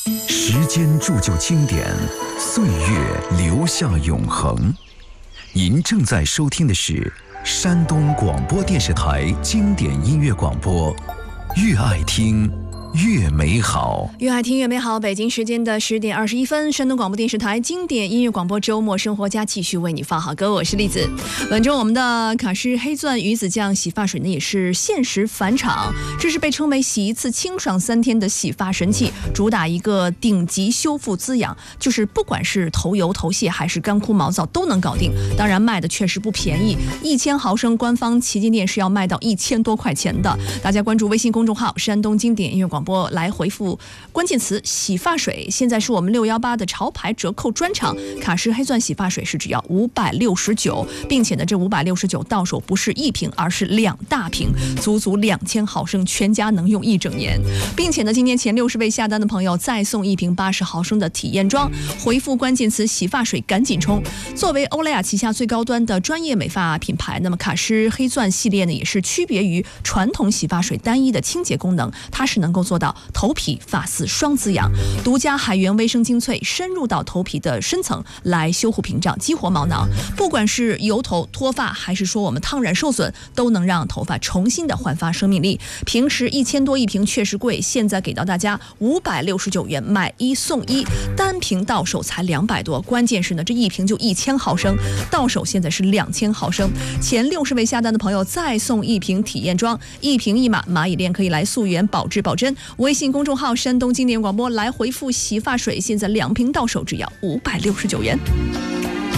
时间铸就经典，岁月留下永恒。您正在收听的是山东广播电视台经典音乐广播，越爱听越美好， 越爱听越美好。北京时间的10点21分，山东广播电视台经典音乐广播周末生活家继续为你放好歌，我是栗子。本周我们的卡诗黑钻鱼子酱洗发水呢也是限时返场，这是被称为洗一次清爽3天的洗发神器，主打一个顶级修复滋养，就是不管是头油头屑还是干枯毛躁都能搞定。当然卖的确实不便宜，1000毫升官方旗舰店是要卖到1000多块钱的。大家关注微信公众号山东经典音乐广播来回复关键词洗发水，现在是我们618的潮牌折扣专场，卡诗黑钻洗发水是只要569，并且呢这569到手不是1瓶，而是2大瓶，足足2000毫升，全家能用1整年。并且呢今天前60位下单的朋友再送1瓶80毫升的体验装，回复关键词洗发水赶紧冲。作为欧莱雅旗下最高端的专业美发品牌，那么卡诗黑钻系列呢也是区别于传统洗发水单一的清洁功能，它是能够做到头皮发丝双滋养，独家海源微生精粹深入到头皮的深层来修护屏障，激活毛囊，不管是油头脱发还是说我们烫染受损，都能让头发重新的焕发生命力。平时1000多1瓶确实贵，现在给到大家569元买1送1，单瓶到手才200多，关键是呢这1瓶就1000毫升，到手现在是2000毫升。前60位下单的朋友再送1瓶体验装，1瓶1码，蚂蚁链可以来溯源保质保真。微信公众号山东经典广播来回复洗发水，现在2瓶到手只要569元。